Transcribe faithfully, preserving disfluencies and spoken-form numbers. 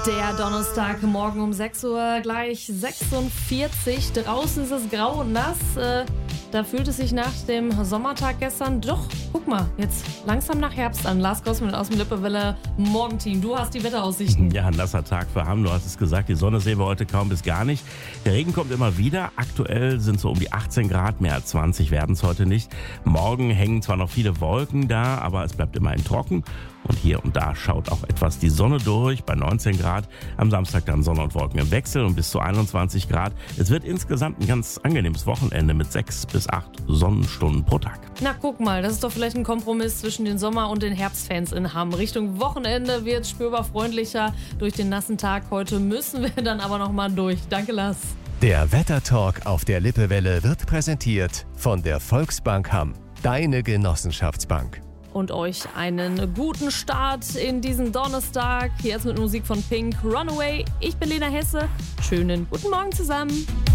Der Donnerstagmorgen um sechs Uhr gleich sechsundvierzig. Draußen ist es grau und nass. Äh, da fühlt es sich nach dem Sommertag gestern doch, guck mal, jetzt langsam nach Herbst an. Lars Gossmann aus dem Lippewelle Morgenteam. Du hast die Wetteraussichten. Ja, ein nasser Tag für Hamm. Du hast es gesagt, die Sonne sehen wir heute kaum bis gar nicht. Der Regen kommt immer wieder. Aktuell sind so um die achtzehn Grad, mehr als zwanzig werden es heute nicht. Morgen hängen zwar noch viele Wolken da, aber es bleibt immerhin trocken. Und hier und da schaut auch etwas die Sonne durch, bei neunzehn Grad. Am Samstag dann Sonne und Wolken im Wechsel und bis zu einundzwanzig Grad. Es wird insgesamt ein ganz angenehmes Wochenende mit sechs bis acht Sonnenstunden pro Tag. Na guck mal, das ist doch vielleicht ein Kompromiss zwischen den Sommer- und den Herbstfans in Hamm. Richtung Wochenende wird es spürbar freundlicher. Durch den nassen Tag heute müssen wir dann aber noch mal durch. Danke, Lars. Der Wettertalk auf der Lippewelle wird präsentiert von der Volksbank Hamm. Deine Genossenschaftsbank. Und euch einen guten Start in diesen Donnerstag. Jetzt mit Musik von Pink, Runaway. Ich bin Lena Hesse. Schönen guten Morgen zusammen.